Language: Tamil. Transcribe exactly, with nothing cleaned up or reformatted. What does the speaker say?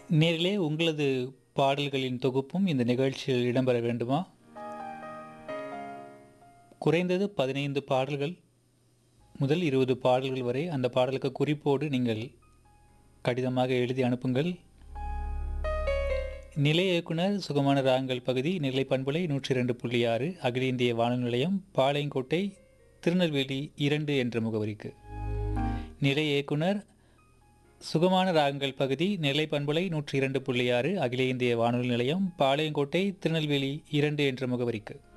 நேரிலே உங்களது பாடல்களின் தொகுப்பும் இந்த நிகழ்ச்சியில் இடம்பெற வேண்டுமா? குறைந்தது பதினைந்து பாடல்கள் முதல் இருபது பாடல்கள் வரை அந்த பாடலுக்கு குறிப்போடு நீங்கள் கடிதமாக எழுதி அனுப்புங்கள். நிலைய இயக்குனர் சுகமான ராகங்கள் பகுதி நிலை பண்பலை நூற்றி இரண்டு புள்ளி ஆறு அகில இந்திய வானொலி நிலையம் பாளையங்கோட்டை திருநெல்வேலி இரண்டு என்ற முகவரிக்கு. நிலைய இயக்குனர் சுகமான ராகங்கள் பகுதி நிலை பண்பலை நூற்றி இரண்டு புள்ளி ஆறு அகில இந்திய வானொலி நிலையம் பாளையங்கோட்டை திருநெல்வேலி இரண்டு என்ற முகவரிக்கு.